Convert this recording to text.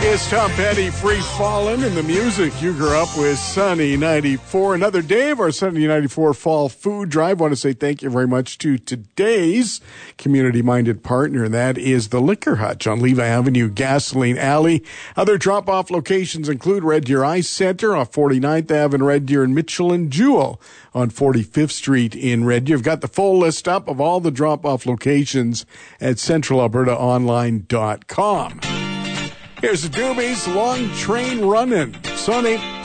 It's Tom Petty, Free Fallin', and the music you grew up with, Sunny 94. Another day of our Sunny 94 Fall Food Drive. I want to say thank you very much to today's community-minded partner. That is the Liquor Hutch on Levi Avenue, Gasoline Alley. Other drop-off locations include Red Deer Ice Center off 49th Ave in Red Deer and Mitchell and Jewel on 45th Street in Red Deer. You've got the full list up of all the drop-off locations at centralalbertaonline.com. Here's the Doobies, Long Train Runnin', Sunny.